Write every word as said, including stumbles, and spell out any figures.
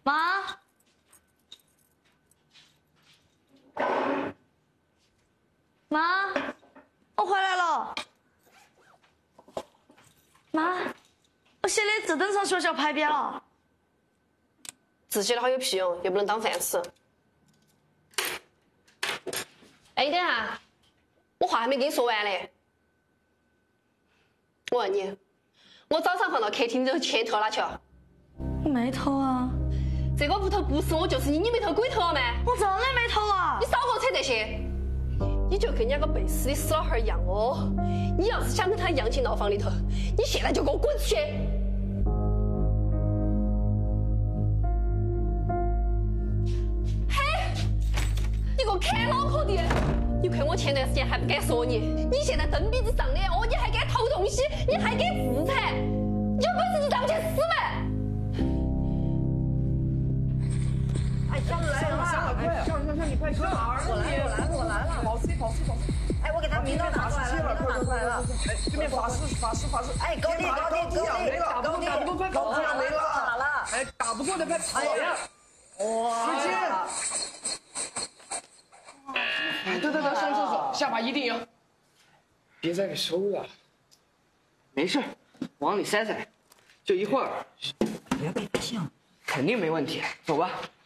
妈，妈，我回来了。妈，我写的字登上学校牌匾了。 字写的好有屁用，又不能当饭吃。哎，你等下，我话还没跟你说完嘞。我问你，我早上放到客厅里头钱偷哪去了？ 我没偷啊。 这个屋头不是我就是你，你没偷鬼偷了吗？ 我真的没偷啊！ 你少给我扯这些！你就跟人家个背死的死老汉一样哦！你要是想跟他一样进牢房里头，你现在就给我滚出去！嘿，你给我看脑壳的！你看我前段时间还不敢说你，你现在蹬鼻子上脸哦！你还敢偷东西，你还敢自残！有本事你让我去死嘛！ 哎，上来了，上来快！上上上，你快上！我来，我来，我来了！跑 C 跑 C 跑 C！ 哎，我给他名刀拿出来了，名刀拿出来了！哎，对面法师法师法师！哎，高地高地高地！打不打不过快跑了，没了！打了！哎，打不过的快跑呀！哇！使劲！哎，对对对，收收收，下巴一定要，别再给收了。没事，往里塞塞，就一会儿。不要被发现，肯定没问题。走吧。